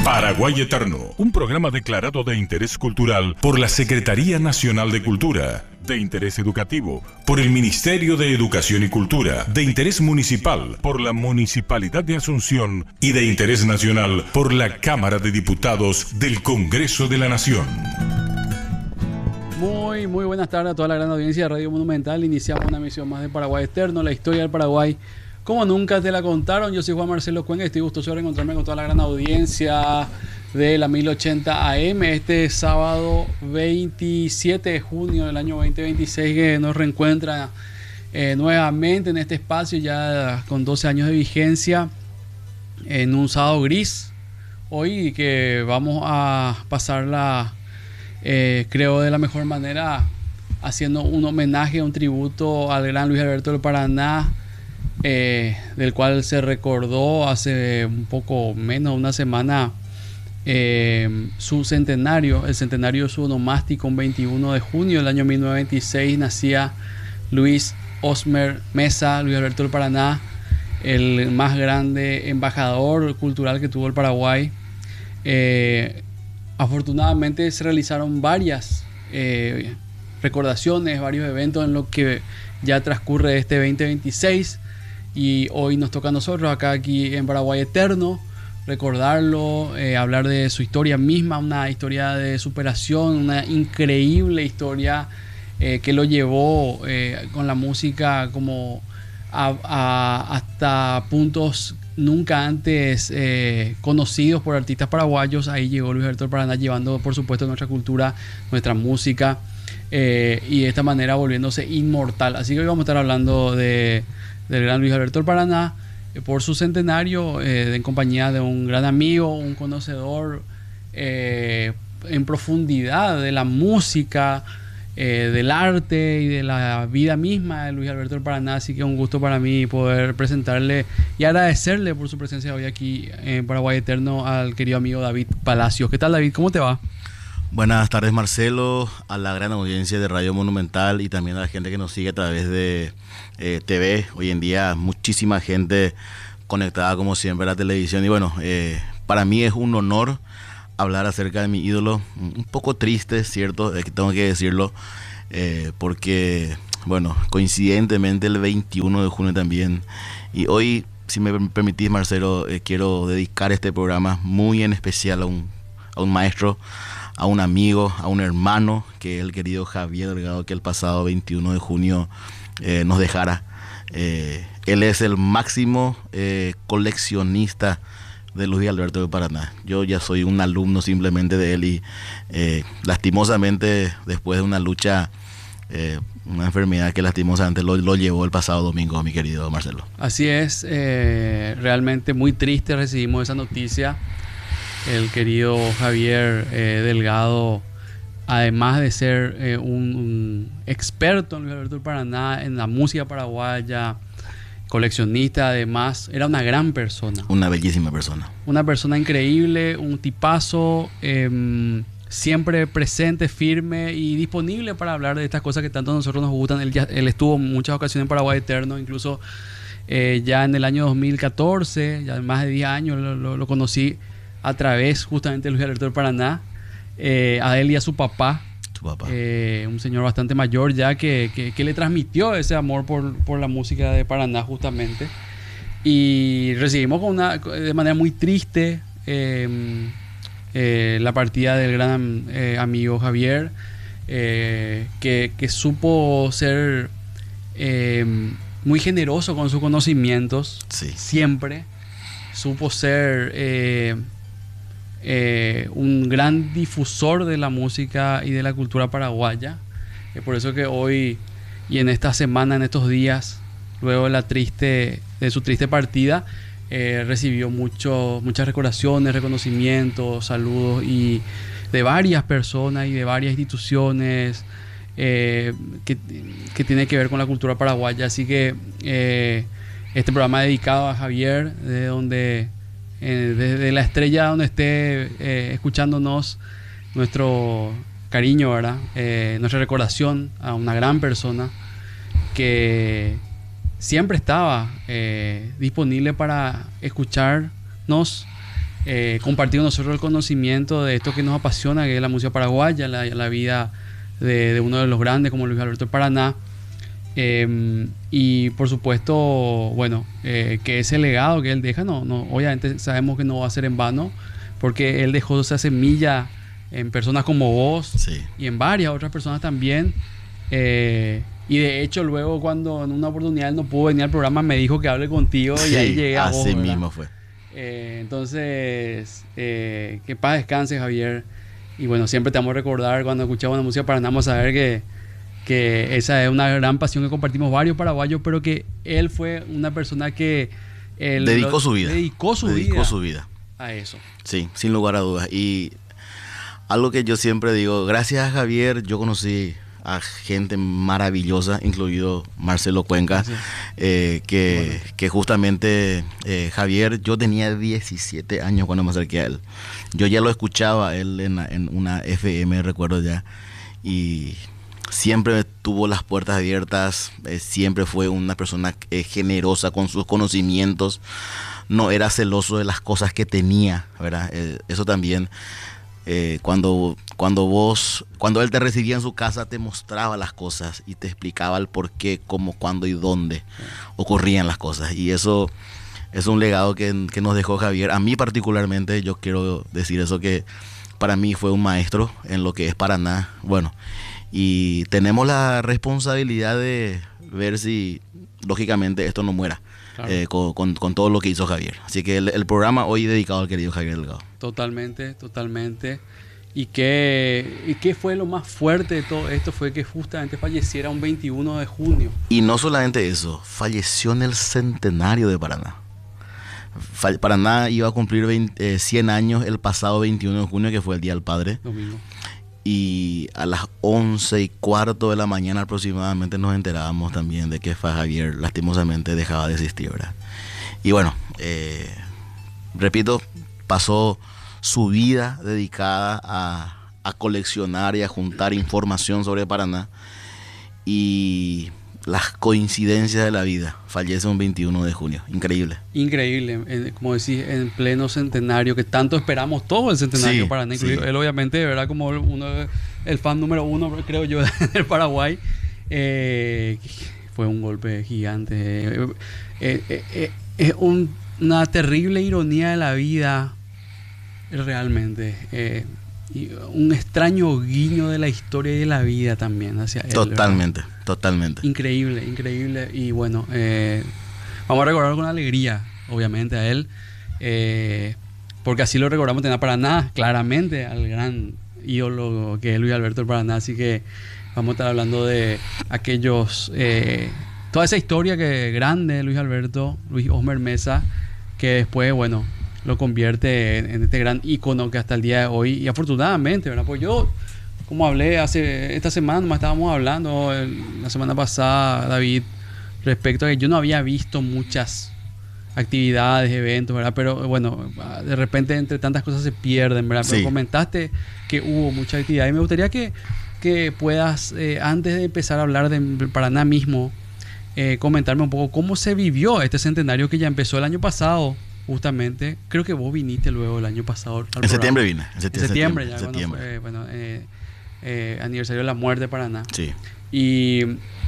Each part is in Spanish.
Paraguay Eterno, un programa declarado de interés cultural por la Secretaría Nacional de Cultura, de interés educativo por el Ministerio de Educación y Cultura, de interés municipal por la Municipalidad de Asunción y de interés nacional por la Cámara de Diputados del Congreso de la Nación. Muy buenas tardes a toda la gran audiencia de Radio Monumental. Iniciamos una emisión más de Paraguay Eterno, la historia del Paraguay como nunca te la contaron. Yo soy Juan Marcelo Cuenca y estoy gustoso de reencontrarme con toda la gran audiencia de la 1080 AM este sábado 27 de junio del año 2026, que nos reencuentra nuevamente en este espacio ya con 12 años de vigencia en un sábado gris. Hoy que vamos a pasarla creo de la mejor manera, haciendo un homenaje, un tributo al gran Luis Alberto del Paraná, del cual se recordó hace un poco menos de una semana su centenario, el centenario de su onomástico. Un 21 de junio del año 1926 nacía Luis Osmer Mesa, Luis Alberto del Paraná, el más grande embajador cultural que tuvo el Paraguay. Afortunadamente se realizaron varias recordaciones, varios eventos en lo que ya transcurre este 2026, y hoy nos toca a nosotros aquí en Paraguay Eterno recordarlo, hablar de su historia misma, una historia de superación, una increíble historia que lo llevó con la música como hasta puntos nunca antes conocidos por artistas paraguayos. Ahí llegó Luis Alberto del Paraná, llevando por supuesto nuestra cultura, nuestra música, y de esta manera volviéndose inmortal. Así que hoy vamos a estar hablando del gran Luis Alberto del Paraná por su centenario, en compañía de un gran amigo, un conocedor en profundidad de la música, del arte y de la vida misma de Luis Alberto del Paraná. Así que es un gusto para mí poder presentarle y agradecerle por su presencia hoy aquí en Paraguay Eterno al querido amigo David Palacios. ¿Qué tal, David? ¿Cómo te va? Buenas tardes, Marcelo, a la gran audiencia de Radio Monumental y también a la gente que nos sigue a través de TV. Hoy en día muchísima gente conectada como siempre a la televisión, y bueno, para mí es un honor hablar acerca de mi ídolo. Un poco triste, ¿cierto? Es que tengo que decirlo, porque, bueno, coincidentemente el 21 de junio también. Y hoy, si me permitís, Marcelo, quiero dedicar este programa muy en especial a un maestro, a un amigo, a un hermano, que es el querido Javier Delgado, que el pasado 21 de junio nos dejara. Él es el máximo coleccionista de Luis Alberto del Paraná. Yo ya soy un alumno simplemente de él, y lastimosamente después de una lucha, una enfermedad que lastimosamente lo llevó el pasado domingo, mi querido Marcelo. Así es, realmente muy triste recibimos esa noticia. El querido Javier Delgado, además de ser un experto en Luis Alberto del Paraná, en la música paraguaya, coleccionista, además era una gran persona, una bellísima persona, una persona increíble, un tipazo, siempre presente, firme y disponible para hablar de estas cosas que tanto a nosotros nos gustan. Él estuvo en muchas ocasiones en Paraguay Eterno, incluso ya en el año 2014, ya más de 10 años lo conocí a través justamente de Luis Alberto del Paraná, a él y a su papá. Un señor bastante mayor ya que le transmitió ese amor por la música de Paraná justamente. Y recibimos de manera muy triste la partida del gran amigo Javier, que supo ser muy generoso con sus conocimientos. Sí. Siempre supo ser un gran difusor de la música y de la cultura paraguaya. Es por eso que hoy y en esta semana, en estos días, luego de su triste partida, recibió muchas recordaciones, reconocimientos, saludos y de varias personas y de varias instituciones que tiene que ver con la cultura paraguaya. Así que este programa dedicado a Javier, desde la estrella donde esté escuchándonos, nuestro cariño, ¿verdad? Nuestra recordación a una gran persona que siempre estaba disponible para escucharnos compartir con nosotros el conocimiento de esto que nos apasiona, que es la música paraguaya, la vida de uno de los grandes como Luis Alberto Paraná. Y por supuesto, bueno, que ese legado que él deja, obviamente sabemos que no va a ser en vano, porque él dejó esa semilla en personas como vos, Sí. y en varias otras personas también. Y de hecho, luego cuando en una oportunidad él no pudo venir al programa, me dijo que hable contigo, y ahí llegué a vos, así ¿verdad? mismo fue. Entonces, que paz descanse, Javier. Y bueno, siempre te vamos a recordar cuando escuchamos la música Paraná, vamos a saber que esa es una gran pasión que compartimos varios paraguayos, pero que él fue una persona que Dedicó su vida. Dedicó su vida a eso. Sí, sin lugar a dudas. Y algo que yo siempre digo, gracias a Javier yo conocí a gente maravillosa, incluido Marcelo Cuenca, Sí. Que justamente Javier, yo tenía 17 años cuando me acerqué a él. Yo ya lo escuchaba a él en una FM, recuerdo ya, y siempre tuvo las puertas abiertas, siempre fue una persona generosa con sus conocimientos, no era celoso de las cosas que tenía, ¿verdad? Eso también. Cuando él te recibía en su casa, te mostraba las cosas y te explicaba el por qué, cómo, cuándo y dónde ocurrían las cosas. Y eso es un legado que nos dejó Javier. A mí particularmente, yo quiero decir eso, que para mí fue un maestro en lo que es Paraná. Bueno, y tenemos la responsabilidad de ver si, lógicamente, esto no muera. Claro. Con todo lo que hizo Javier. Así que el programa hoy dedicado al querido Javier Delgado. Totalmente. ¿Y qué fue lo más fuerte de todo esto? Fue que justamente falleciera un 21 de junio. Y no solamente eso, falleció en el centenario de Paraná. Paraná iba a cumplir 100 años el pasado 21 de junio, que fue el Día del Padre. Domingo. Y a las 11:15 de la mañana aproximadamente nos enterábamos también de que Javier lastimosamente dejaba de existir, ¿verdad? Y bueno, repito, pasó su vida dedicada a coleccionar y a juntar información sobre Paraná, y las coincidencias de la vida. Fallece un 21 de junio. Increíble. Increíble. Como decís, en pleno centenario, que tanto esperamos todo el centenario Sí, Paraná. Incluido sí. él, obviamente, de verdad, como el fan número uno, creo yo, del Paraguay. Fue un golpe gigante. Es una terrible ironía de la vida, realmente. Y un extraño guiño de la historia y de la vida también hacia él. Totalmente, ¿verdad? totalmente. Increíble. Y bueno, vamos a recordar con alegría, obviamente, a él. Porque así lo recordamos en Paraná, claramente, al gran ídolo que es Luis Alberto del Paraná. Así que vamos a estar hablando de aquellos... toda esa historia que grande de Luis Alberto, Luis Osmer Mesa, que después, bueno, lo convierte en este gran ícono que hasta el día de hoy, y afortunadamente, ¿verdad? Pues yo, como hablé esta semana, nomás estábamos hablando la semana pasada, David, respecto a que yo no había visto muchas actividades, eventos, ¿verdad? Pero bueno, de repente entre tantas cosas se pierden, ¿verdad? Pero Sí. comentaste que hubo mucha actividad, y me gustaría que puedas, antes de empezar a hablar de Paraná mismo, comentarme un poco cómo se vivió este centenario que ya empezó el año pasado. Justamente, creo que vos viniste luego el año pasado al En programa. septiembre vine. En septiembre, ya, septiembre. cuando fue, aniversario de la muerte de Paraná. Sí. Y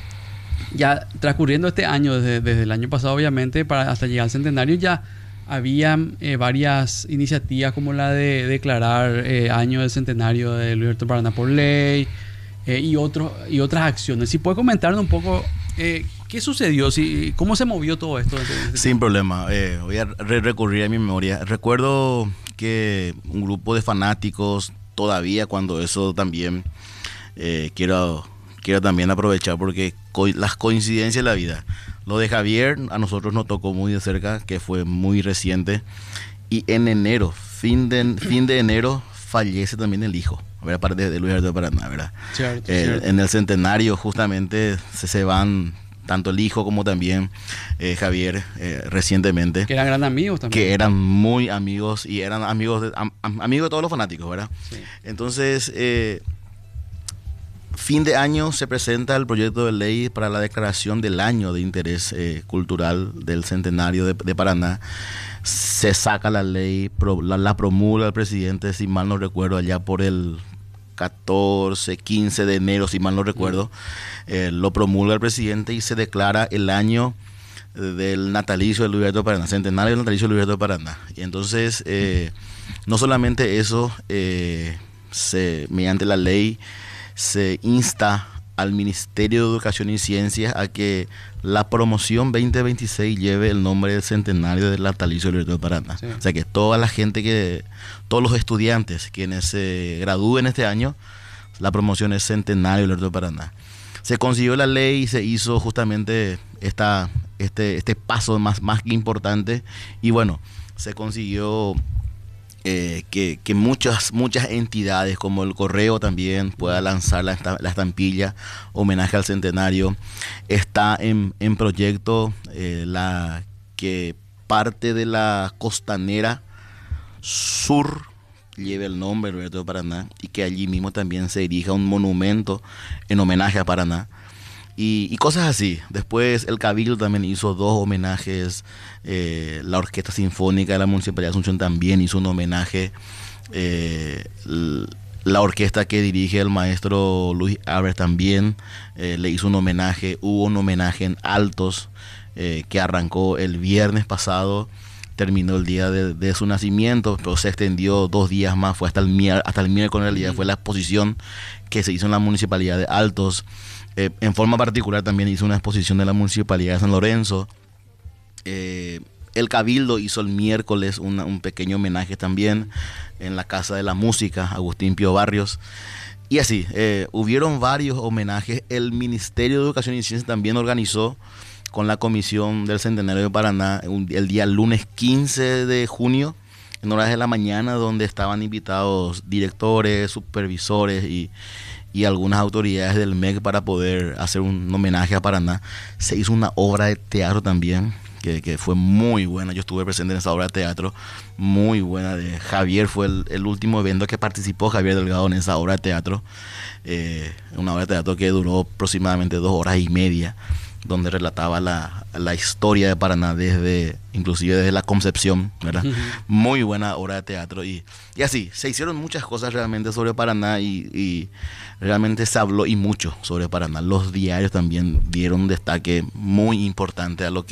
ya transcurriendo este año, desde el año pasado, obviamente, hasta llegar al centenario, ya había varias iniciativas como la de declarar año del centenario de Luis Alberto Paraná por ley, y otras acciones. Si puedes comentarnos un poco qué sucedió, cómo se movió todo esto. Sin problema. Voy a recurrir a mi memoria. Recuerdo que un grupo de fanáticos, todavía cuando eso también, quiero también aprovechar porque las coincidencias de la vida. Lo de Javier a nosotros nos tocó muy de cerca, que fue muy reciente. Y en enero, fin de enero, fallece también el hijo, ¿verdad? De Luis Alberto Paraná, ¿verdad? Cierto. En el centenario justamente se van tanto el hijo como también Javier recientemente. Que eran grandes amigos también. Que eran muy amigos y eran amigos de todos los fanáticos, ¿verdad? Sí. Entonces fin de año se presenta el proyecto de ley para la declaración del año de interés cultural del centenario de Paraná. Se saca la ley, la promulga el presidente, si mal no recuerdo, allá por el 14, 15 de enero, si mal no recuerdo. Lo promulga el presidente y se declara el año del natalicio de Luis Alberto Paraná, centenario del natalicio de Luis Alberto Paraná. Y entonces, no solamente eso, mediante la ley se insta al Ministerio de Educación y Ciencias a que la promoción 2026 lleve el nombre del centenario del natalicio de Luis Alberto Paraná. Sí. O sea que toda la gente todos los estudiantes quienes se gradúen este año, la promoción es centenario de Luis Alberto Paraná. Se consiguió la ley y se hizo justamente este paso más que importante, y bueno, se consiguió que muchas entidades como el Correo también pueda lanzar la estampilla homenaje al centenario. Está en proyecto que parte de la costanera sur lleve el nombre de Alberto Paraná y que allí mismo también se erija un monumento en homenaje a Paraná. Y cosas así. Después el Cabildo también hizo 2 homenajes. La Orquesta Sinfónica de la Municipalidad de Asunción también hizo un homenaje. La orquesta que dirige el maestro Luis Albert también le hizo un homenaje. Hubo un homenaje en Altos que arrancó el viernes pasado. Terminó el día de su nacimiento, pero se extendió 2 días más. Fue hasta el miércoles, en realidad fue la exposición que se hizo en la Municipalidad de Altos. En forma particular también hizo una exposición de la Municipalidad de San Lorenzo. El Cabildo hizo el miércoles un pequeño homenaje también en la Casa de la Música, Agustín Pío Barrios. Y así, hubieron varios homenajes. El Ministerio de Educación y Ciencia también organizó con la Comisión del Centenario de Paraná el día lunes 15 de junio, en horas de la mañana, donde estaban invitados directores, supervisores y algunas autoridades del MEC para poder hacer un homenaje a Paraná. Se hizo una obra de teatro también, que fue muy buena. Yo estuve presente en esa obra de teatro, muy buena. De Javier, fue el último evento que participó Javier Delgado en esa obra de teatro. Una obra de teatro que duró aproximadamente 2 horas y media, donde relataba la historia de Paraná inclusive desde la concepción, ¿verdad? Uh-huh. Muy buena obra de teatro y así, se hicieron muchas cosas realmente sobre Paraná y realmente se habló y mucho sobre Paraná. Los diarios también dieron un destaque muy importante a lo que